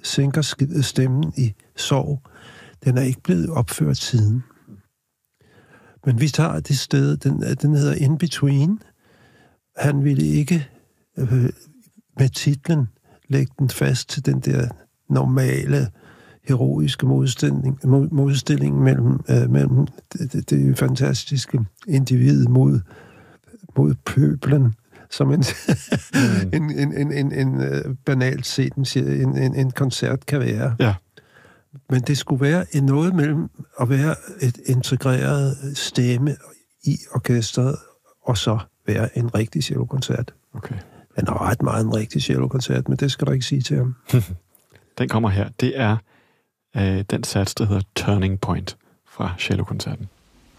sænker stemmen i sorg. Den er ikke blevet opført siden. Men vi tager det sted, den hedder In Between. Han ville ikke med titlen lægge den fast til den der normale, heroiske modstilling mellem det fantastiske individ mod pøblen, som en banalt set en koncert kan være. Ja. Men det skulle være noget mellem at være et integreret stemme i orkestret, og så være en rigtig cellokoncert. Okay. Han er ret meget en rigtig cellokoncert, men det skal du ikke sige til ham. Den kommer her. Det er den sats, der hedder Turning Point fra cellokoncerten.